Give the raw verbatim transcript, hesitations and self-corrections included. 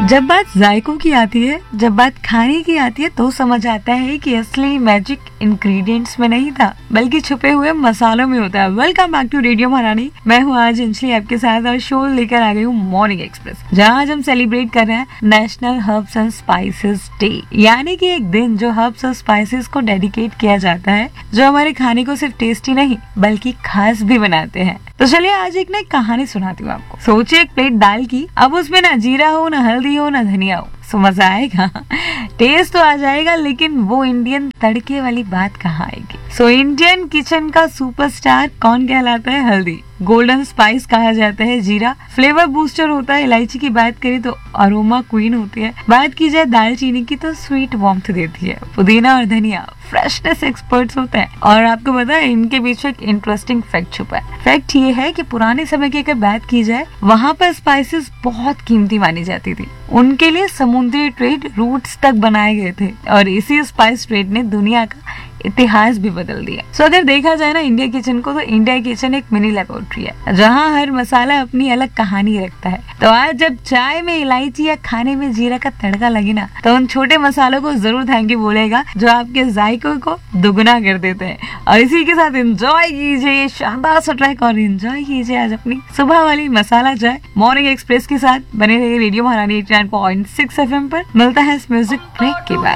जब बात जायकों की आती है, जब बात खाने की आती है, तो समझ आता है कि असली मैजिक इंग्रेडिएंट्स में नहीं था बल्कि छुपे हुए मसालों में होता है। वेलकम बैक टू रेडियो महारानी। मैं हूँ आज अंजलि आपके साथ और शो लेकर आ गई हूँ मॉर्निंग एक्सप्रेस, जहाँ आज हम सेलिब्रेट कर रहे हैं national herbs and spices day, यानी कि एक दिन जो हर्ब्स और स्पाइसेस को डेडिकेट किया जाता है, जो हमारे खाने को सिर्फ टेस्टी नहीं बल्कि खास भी बनाते हैं। तो चलिए आज एक ना एक कहानी सुनाती हूँ आपको। सोचिए एक प्लेट दाल की, अब उसमें ना जीरा हो, ना हल्दी हो, ना धनिया हो, तो मजा आएगा? टेस्ट तो आ जाएगा, लेकिन वो इंडियन तड़के वाली बात कहाँ आएगी? सो इंडियन किचन का सुपरस्टार कौन कहलाता है? हल्दी। गोल्डन स्पाइस कहा जाता है जीरा। फ्लेवर बूस्टर होता है इलायची। की बात करें तो अरोमा क्वीन होती है। बात की जाए दालचीनी की तो स्वीट वार्मथ देती है। पुदीना और धनिया फ्रेशनेस एक्सपर्ट्स होते हैं। और आपको पता है इनके बीच एक इंटरेस्टिंग फैक्ट छुपा है। फैक्ट ये है कि पुराने समय की अगर बात की जाए, वहाँ पर स्पाइसेस बहुत कीमती मानी जाती थी। उनके लिए समुद्री ट्रेड रूट्स तक बनाए गए थे और इसी स्पाइस ट्रेड ने दुनिया का इतिहास भी बदल दिया। सो so, अगर देखा जाए ना इंडिया किचन को, तो इंडिया किचन एक मिनी लेबोरेटरी है जहाँ हर मसाला अपनी अलग कहानी रखता है। तो आज जब चाय में इलायची या खाने में जीरा का तड़का लगे ना, तो उन छोटे मसालों को जरूर थैंक यू बोलेगा जो आपके जायकों को दुगना कर देते हैं। और इसी के साथ एंजॉय कीजिए ये शानदार सा ट्रैक और एंजॉय कीजिए आज अपनी सुबह वाली मसाला चाय मॉर्निंग एक्सप्रेस के साथ। बने रहिए रेडियो महारानी eighty nine point six F M पर। मिलता है इस म्यूजिक ब्रेक के बाद।